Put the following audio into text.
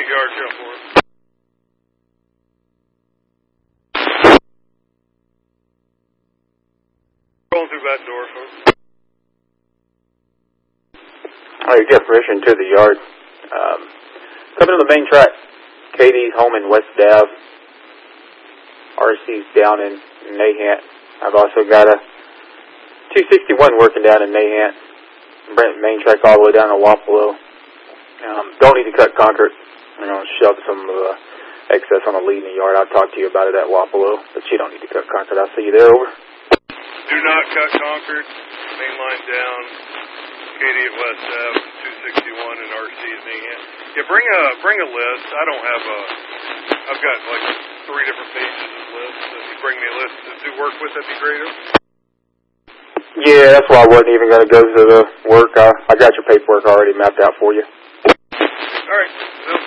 yard shell for it. Going through back door, folks. All right, you got permission to the yard. Coming to the main track. Katie's home in West Ave. RC's down in Nahant. I've also got a 261 working down in Nahant. Brent main track all the way down to Wapello. Don't need to cut concrete. I'm going to shove some excess on the lead in the yard. I'll talk to you about it at Wapello, but you don't need to cut concrete. I'll see you there, over. Do not cut concrete. Main line down. Katie at West Ave, 261 and RC at Nahant. Yeah, bring a list. I don't have I've got like 3 different pages of lists. If you bring me a list to work with, that'd be great. Yeah, that's why I wasn't even going to go to the work. I got your paperwork already mapped out for you. All right.